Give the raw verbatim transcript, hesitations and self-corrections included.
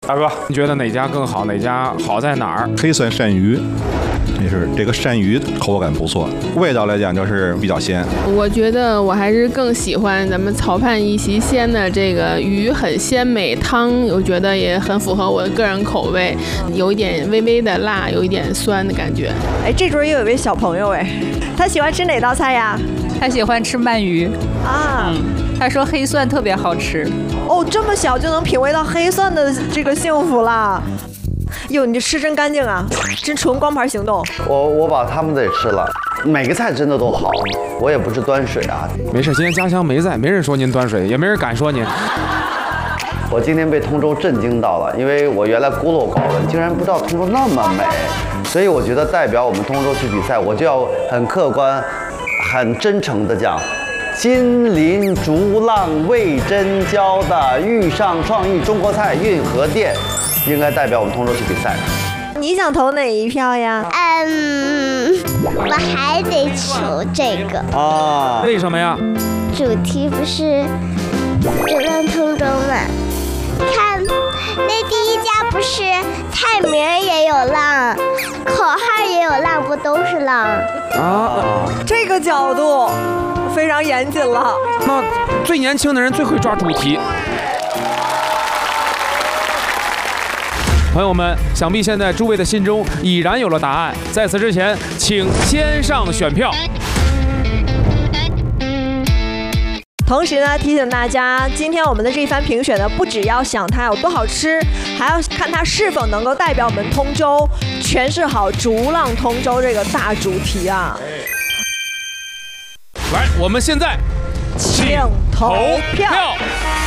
大哥，你觉得哪家更好？哪家好在哪儿？ 黑酸鳝鱼，也是这个鳝鱼口感不错，味道来讲就是比较鲜。 我觉得我还是更喜欢咱们曹盼一席鲜的这个鱼很鲜美，汤我觉得也很符合我的个人口味，有一点微微的辣，有一点酸的感觉。 哎，这桌又有一位小朋友哎，他喜欢吃哪道菜呀？ 他喜欢吃鳗鱼啊。 嗯他说黑蒜特别好吃哦，这么小就能品味到黑蒜的这个幸福啦！哟，你这吃真干净啊，真纯光盘行动。 我我把他们的也吃了，每个菜真的都好，我也不是端水啊。 没事，今天家乡没在，没人说您端水，也没人敢说您。 我今天被通州震惊到了，因为我原来孤陋寡闻，竟然不知道通州那么美，所以我觉得代表我们通州去比赛，我就要很客观、很真诚地讲。金鳞竹浪味珍娇的遇上创意中国菜运河店，应该代表我们通州去比赛。 你想投哪一票呀？ 嗯，我还得求这个啊？ 为什么呀？ 主题不是流浪通州吗？看那第一家不是菜名也有浪，口号也有浪，不都是浪啊？ 这个角度非常严谨了。 那最年轻的人最会抓主题。朋友们，想必现在诸位的心中已然有了答案。在此之前，请先上选票。 同时呢，提醒大家，今天我们的这一番评选呢，不只要想它有多好吃，还要看它是否能够代表我们通州诠释好逐浪通州这个大主题啊。 来，我们现在请投票。